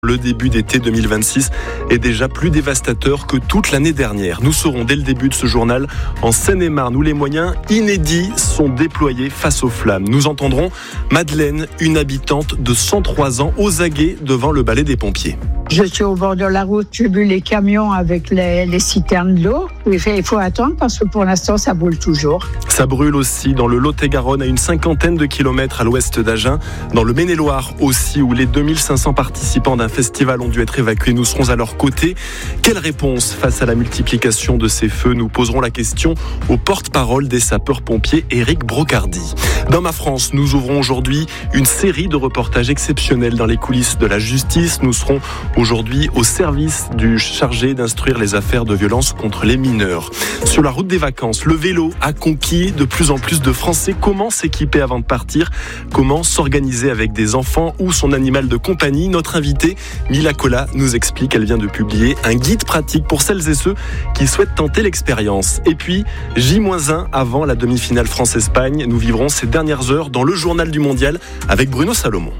Le début d'été 2026 est déjà plus dévastateur que toute l'année dernière. Nous serons dès le début de ce journal en Seine-et-Marne où les moyens inédits sont déployés face aux flammes. Nous entendrons Madeleine, une habitante de 103 ans, aux aguets devant le balai des pompiers. Je suis au bord de la route, j'ai vu les camions avec les citernes d'eau. Il faut attendre parce que pour l'instant ça brûle toujours. Ça brûle aussi dans le Lot-et-Garonne à une 50aine de kilomètres à l'ouest d'Agen. Dans le Maine-et-Loire aussi où les 2500 participants d'un festival ont dû être évacués. Nous serons à leur côté. Quelle réponse face à la multiplication de ces feux? Nous poserons la question au porte-parole des sapeurs-pompiers, Éric Brocardi. Dans Ma France, nous ouvrons aujourd'hui une série de reportages exceptionnels dans les coulisses de la justice. Nous serons aujourd'hui au service du chargé d'instruire les affaires de violence contre les mineurs. Sur la route des vacances, le vélo a conquis de plus en plus de Français. Comment s'équiper avant de partir? Comment s'organiser avec des enfants ou son animal de compagnie? Notre invitée, Mila Cola, nous explique. Elle vient de publier un guide pratique pour celles et ceux qui souhaitent tenter l'expérience. Et puis, J-1 avant la demi-finale France-Espagne. Nous vivrons ces dernières heures dans le journal du mondial avec Bruno Salomon.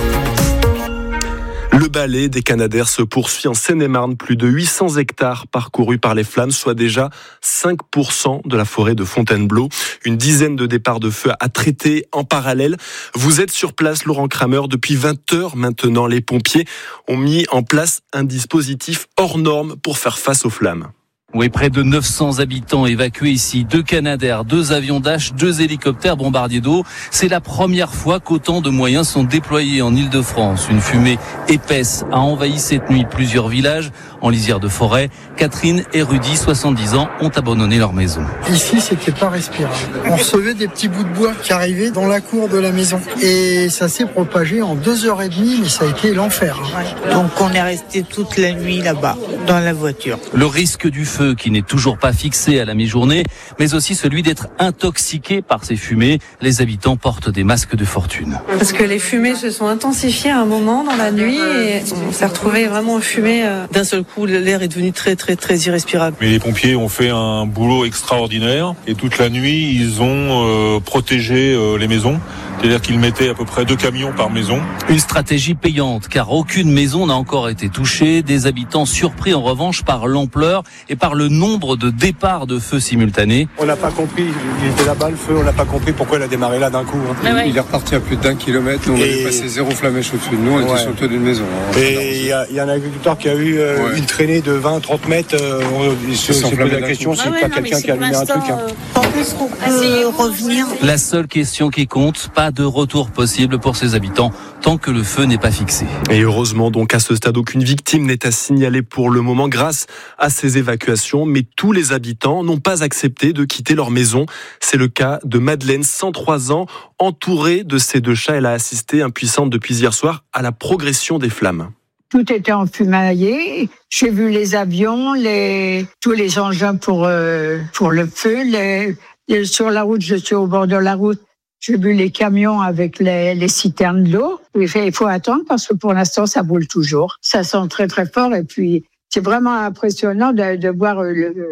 Le balai des Canadaires se poursuit en Seine-et-Marne. Plus de 800 hectares parcourus par les flammes, soit déjà 5% de la forêt de Fontainebleau. Une dizaine de départs de feu à traiter en parallèle. Vous êtes sur place, Laurent Kramer. Depuis 20 heures maintenant, les pompiers ont mis en place un dispositif hors norme pour faire face aux flammes. Oui, près de 900 habitants évacués ici. 2 Canadair, 2 avions Dash, 2 hélicoptères bombardiers d'eau. C'est la première fois qu'autant de moyens sont déployés en Île-de-France. Une fumée épaisse a envahi cette nuit plusieurs villages en lisière de forêt. Catherine et Rudy, 70 ans, ont abandonné leur maison. Ici, c'était pas respirable. On recevait des petits bouts de bois qui arrivaient dans la cour de la maison. Et ça s'est propagé en 2h30, mais ça a été l'enfer. Donc on est resté toute la nuit là-bas, dans la voiture. Le risque du feu qui n'est toujours pas fixé à la mi-journée, mais aussi celui d'être intoxiqué par ces fumées. Les habitants portent des masques de fortune. Parce que les fumées se sont intensifiées à un moment dans la nuit et on s'est retrouvé vraiment fumé. D'un seul coup, l'air est devenu très irrespirable. Mais les pompiers ont fait un boulot extraordinaire et toute la nuit, ils ont protégé les maisons. C'est-à-dire qu'ils mettaient à peu près 2 camions par maison. Une stratégie payante, car aucune maison n'a encore été touchée. Des habitants surpris en revanche par l'ampleur et par le nombre de départs de feux simultanés. On n'a pas compris, il était là-bas le feu, on n'a pas compris pourquoi il a démarré là d'un coup. Il est reparti à plus d'1 kilomètre, nous on avait passé 0 flamèche au-dessus de nous, on était sur le toit d'une maison. Et il y a un agriculteur qui a eu une traînée de 20-30 mètres, il se posé la question si c'est pas quelqu'un qui a allumé un truc. Revenir. La seule question qui compte, pas de retour possible pour ces habitants tant que le feu n'est pas fixé. Et heureusement donc à ce stade aucune victime n'est à signaler pour le moment grâce à ces évacuations, mais tous les habitants n'ont pas accepté de quitter leur maison. C'est le cas de Madeleine, 103 ans, entourée de ses 2 chats. Elle a assisté impuissante depuis hier soir à la progression des flammes. Tout était enfumaillé. J'ai vu les avions, tous les engins pour le feu. Sur la route, je suis au bord de la route. J'ai vu les camions avec les citernes d'eau. Il faut attendre parce que pour l'instant, ça brûle toujours. Ça sent très, très fort. Et puis, c'est vraiment impressionnant de voir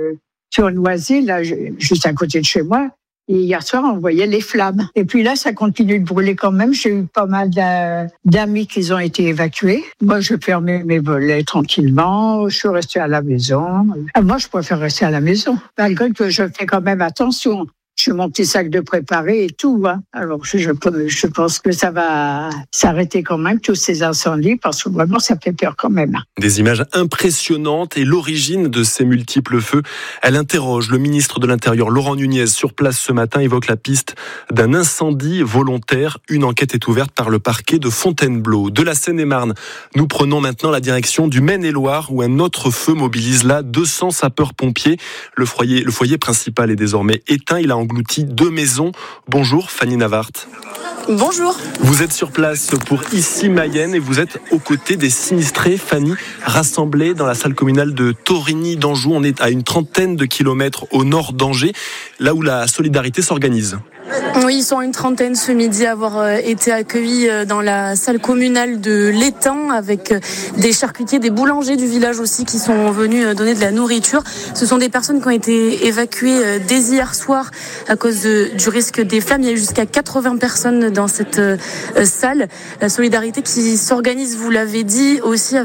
sur Noisy, là, juste à côté de chez moi. Et hier soir, on voyait les flammes. Et puis là, ça continue de brûler quand même. J'ai eu pas mal d'amis qui ont été évacués. Moi, je fermais mes volets tranquillement. Je suis restée à la maison. Moi, je préfère rester à la maison. Malgré que je fais quand même attention. J'ai mon petit sac de préparé et tout. Alors, je pense que ça va s'arrêter quand même, tous ces incendies, parce que vraiment, ça fait peur quand même. Des images impressionnantes et l'origine de ces multiples feux. Elle interroge le ministre de l'Intérieur, Laurent Nunez, sur place ce matin, évoque la piste d'un incendie volontaire. Une enquête est ouverte par le parquet de Fontainebleau. De la Seine-et-Marne, nous prenons maintenant la direction du Maine-et-Loire, où un autre feu mobilise là 200 sapeurs-pompiers. Le foyer principal est désormais éteint. Il a englouti 2 maisons. Bonjour Fanny Navart. Bonjour. Vous êtes sur place pour Issy-Mayenne et vous êtes aux côtés des sinistrés, Fanny, rassemblés dans la salle communale de Torigny d'Anjou. On est à une 30aine de kilomètres au nord d'Angers, là où la solidarité s'organise. Oui, ils sont une trentaine ce midi à avoir été accueillis dans la salle communale de l'Étang avec des charcutiers, des boulangers du village aussi qui sont venus donner de la nourriture. Ce sont des personnes qui ont été évacuées dès hier soir à cause du risque des flammes. Il y a eu jusqu'à 80 personnes dans cette salle. La solidarité qui s'organise, vous l'avez dit, aussi